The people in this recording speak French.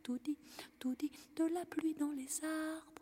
tout dit, de la pluie dans les arbres.